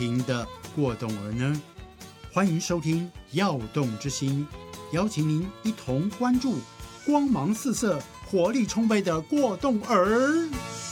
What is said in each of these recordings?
停的过动儿呢？欢迎收听耀动之心，邀请您一同关注光芒四射、活力充沛的过动儿。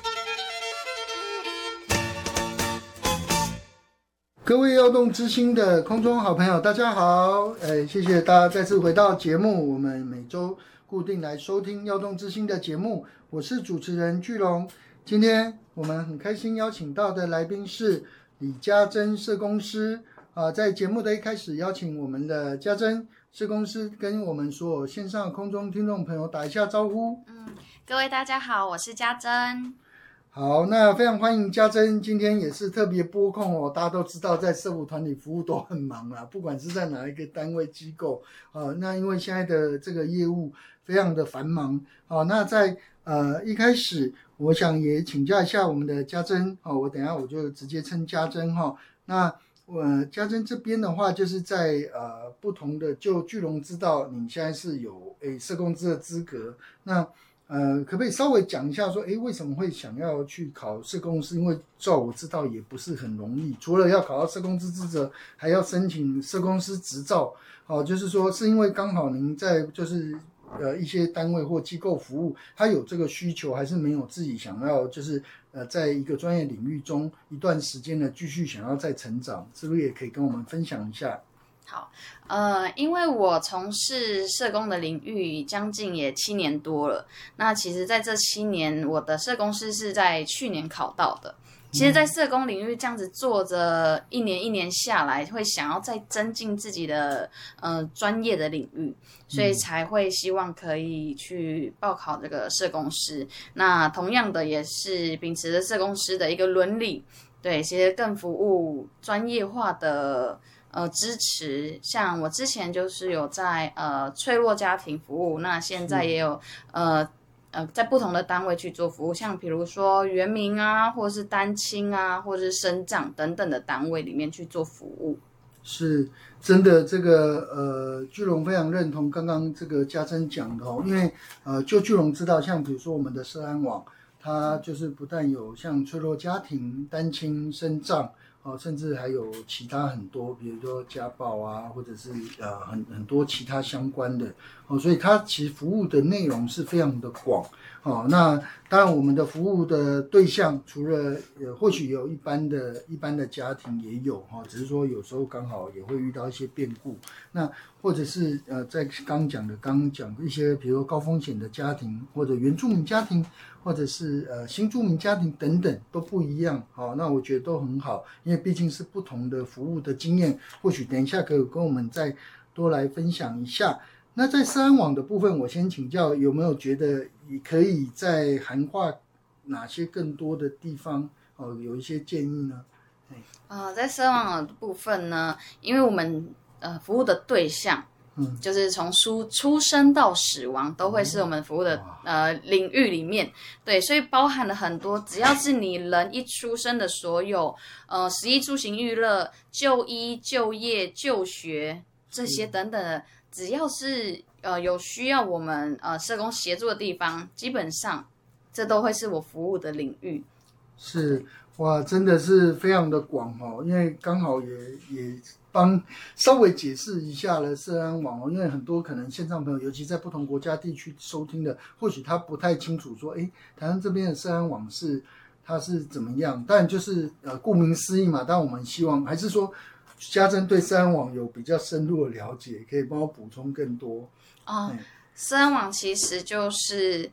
各位耀动之心的空中好朋友，大家好！谢谢大家再次回到节目，我们每周固定来收听耀动之心的节目，我是主持人巨龙。今天我们很开心邀请到的来宾是李家珍社工师。在节目的一开始，邀请我们的家珍社工师跟我们所有线上空中听众朋友打一下招呼。 各位大家好，我是家珍。 好，那非常欢迎家珍，今天也是特别拨空哦。大家都知道，在社福团体服务都很忙啦，不管是在哪一个单位机构那因为现在的这个业务非常的繁忙那在一开始，我想也请教一下我们的家珍我等一下我就直接称家珍那家珍这边的话，就是在不同的，就巨龙知道你现在是有社工师的资格，那可不可以稍微讲一下说，为什么会想要去考社工师？因为照我知道也不是很容易，除了要考到社工师资格，还要申请社工师执照。就是说是因为刚好您在就是一些单位或机构服务，他有这个需求，还是没有自己想要就是在一个专业领域中一段时间的继续想要再成长，是不是也可以跟我们分享一下？ 好，因为我从事社工的领域将近也7年多了，那其实在这7年，我的社工师是在去年考到的。其实在社工领域这样子做着一年一年下来，会想要再增进自己的专业的领域，所以才会希望可以去报考这个社工师。那同样的也是秉持着社工师的一个伦理，对，其实更服务专业化的支持。像我之前就是有在脆弱家庭服务，那现在也有在不同的单位去做服务，像比如说原民啊，或者是单亲啊，或者是身障等等的单位里面去做服务。 是真的，这个巨龙非常认同刚刚这个家珍讲的因为就巨龙知道，像比如说我们的社安网，它就是不但有像脆弱家庭、单亲、身障甚至还有其他很多，比如说家暴啊，或者是很多其他相关的所以它其实服务的内容是非常的广那当然我们的服务的对象除了或许有一般的家庭也有只是说有时候刚好也会遇到一些变故，那或者是在刚讲一些比如说高风险的家庭，或者原住民家庭，或者是新住民家庭等等都不一样那我觉得都很好，因为毕竟是不同的服务的经验，或许等一下可以跟我们再多来分享一下。那在社安网的部分，我先请教有没有觉得可以在涵化哪些更多的地方有一些建议呢？ 在社安网的部分呢，因为我们服务的对象就是从出生到死亡都会是我们服务的领域里面，对，所以包含了很多，只要是你人一出生的所有食衣住行娱乐、就医、就业、就学这些等等的，只要是有需要我们社工协助的地方，基本上这都会是我服务的领域。 是哇，真的是非常的广因为刚好也帮稍微解释一下了社安网因为很多可能线上朋友，尤其在不同国家地区收听的，或许他不太清楚说台湾这边的社安网它是怎么样，但就是顾名思义嘛，但我们希望还是说家珍对社安网有比较深入的了解，可以帮我补充更多社安网其实就是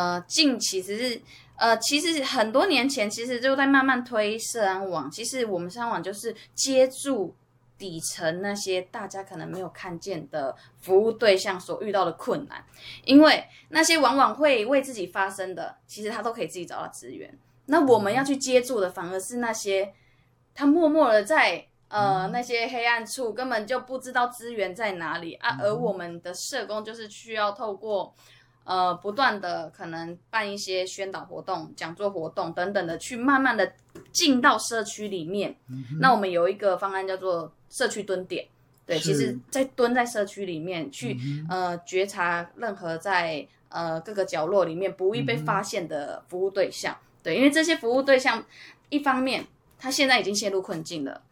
其实很多年前其实就在慢慢推社安网，其实我们社安网就是接住底层那些大家可能没有看见的服务对象所遇到的困难，因为那些往往会为自己发生的，其实他都可以自己找到资源，那我们要去接住的反而是那些他默默的在那些黑暗处根本就不知道资源在哪里而我们的社工就是需要透过不断的可能办一些宣导活动、讲座活动等等的，去慢慢的进到社区里面。那我们有一个方案叫做社区蹲点，对，其实在蹲在社区里面去觉察任何在各个角落里面不易被发现的服务对象。对，因为这些服务对象一方面他现在已经陷入困境了，